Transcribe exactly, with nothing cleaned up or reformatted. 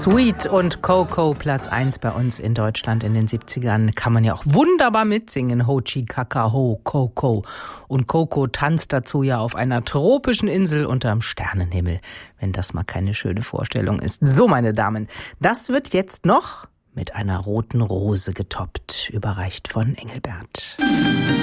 Sweet und Coco, Platz eins bei uns in Deutschland in den siebzigern. Kann man ja auch wunderbar mitsingen. Hochi Kakao, Coco. Und Coco tanzt dazu ja auf einer tropischen Insel unterm Sternenhimmel. Wenn das mal keine schöne Vorstellung ist. So, meine Damen, das wird jetzt noch mit einer roten Rose getoppt, überreicht von Engelbert.